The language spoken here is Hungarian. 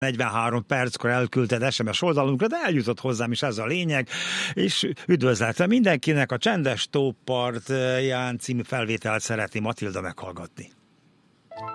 43 perckor elküldted SMS oldalunkra, de eljutott hozzám is ez a lényeg, és üdvözletem mindenkinek, a Csendes tópartján című felvételt szeretné Matilda meghallgatni.